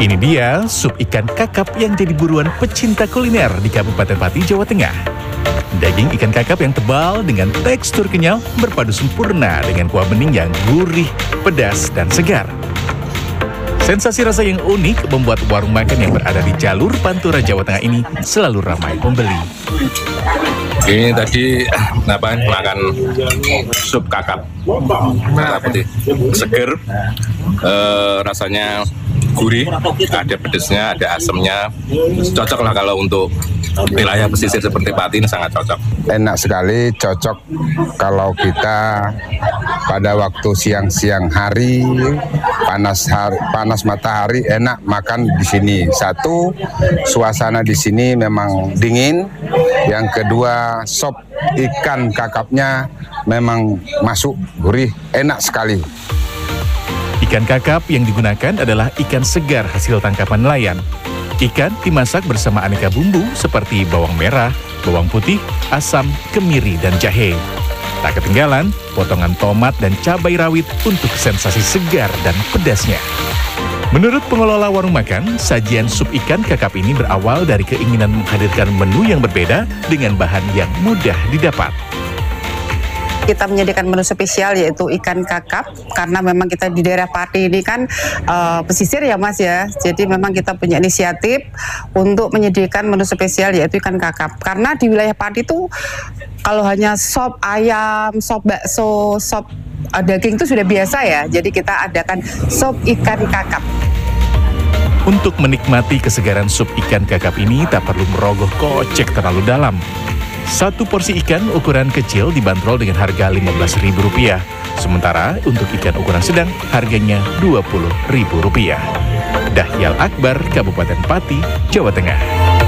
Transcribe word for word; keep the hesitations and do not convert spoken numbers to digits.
Ini dia sup ikan kakap yang jadi buruan pecinta kuliner di Kabupaten Pati, Jawa Tengah. Daging ikan kakap yang tebal dengan tekstur kenyal berpadu sempurna dengan kuah bening yang gurih, pedas, dan segar. Sensasi rasa yang unik membuat warung makan yang berada di jalur Pantura, Jawa Tengah ini selalu ramai pembeli. Ini tadi apa makan sup kakap, kakap putih, seger, eh, rasanya gurih, ada pedesnya, ada asamnya, cocok lah kalau untuk wilayah pesisir seperti Pati ini sangat cocok. Enak sekali, cocok kalau kita pada waktu siang-siang hari, panas hari, panas matahari, enak makan di sini. Satu, suasana di sini memang dingin. Yang kedua, sop ikan kakapnya memang masuk gurih, enak sekali. Ikan kakap yang digunakan adalah ikan segar hasil tangkapan nelayan. Ikan dimasak bersama aneka bumbu seperti bawang merah, bawang putih, asam, kemiri, dan jahe. Tak ketinggalan, potongan tomat dan cabai rawit untuk sensasi segar dan pedasnya. Menurut pengelola warung makan, sajian sup ikan kakap ini berawal dari keinginan menghadirkan menu yang berbeda dengan bahan yang mudah didapat. Kita menyediakan menu spesial yaitu ikan kakap karena memang kita di daerah Pati ini kan uh, pesisir ya Mas ya. Jadi memang kita punya inisiatif untuk menyediakan menu spesial yaitu ikan kakap. Karena di wilayah Pati itu kalau hanya sop ayam, sop bakso, sop uh, daging itu sudah biasa ya. Jadi kita adakan sop ikan kakap. Untuk menikmati kesegaran sup ikan kakap ini tak perlu merogoh kocek terlalu dalam. Satu porsi ikan ukuran kecil dibanderol dengan harga lima belas ribu rupiah. Sementara untuk ikan ukuran sedang harganya dua puluh ribu rupiah. Dahyal Akbar, Kabupaten Pati, Jawa Tengah.